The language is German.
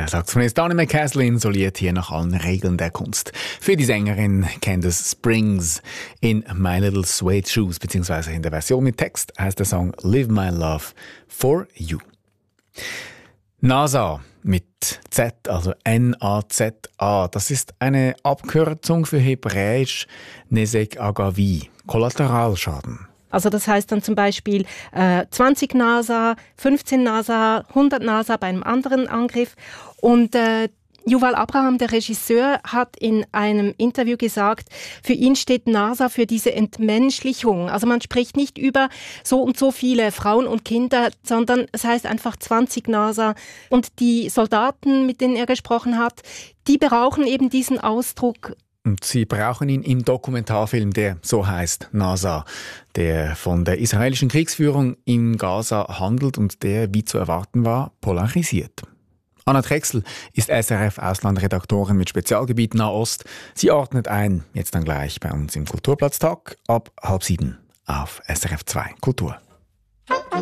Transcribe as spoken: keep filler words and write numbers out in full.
Saxophonist Donny McCaslin soliert hier nach allen Regeln der Kunst. Für die Sängerin Candace Springs in My Little Suede Shoes, beziehungsweise in der Version mit Text heißt der Song Live My Love for You. NASA mit Z, also N A Z A, das ist eine Abkürzung für Hebräisch Nezek Agavi, Kollateralschaden. Also das heißt dann zum Beispiel äh, zwanzig NASA, fünfzehn NASA, hundert NASA bei einem anderen Angriff. Und äh, Yuval Abraham, der Regisseur, hat in einem Interview gesagt, für ihn steht NASA für diese Entmenschlichung. Also man spricht nicht über so und so viele Frauen und Kinder, sondern es heißt einfach zwanzig NASA. Und die Soldaten, mit denen er gesprochen hat, die brauchen eben diesen Ausdruck. Und sie brauchen ihn im Dokumentarfilm, der so heißt, NASA, der von der israelischen Kriegsführung in Gaza handelt und der, wie zu erwarten war, polarisiert. Anna Drechsel ist S R F-Auslandredaktorin mit Spezialgebiet Nahost. Sie ordnet ein, jetzt dann gleich bei uns im Kulturplatztag ab halb sieben auf S R F zwei Kultur.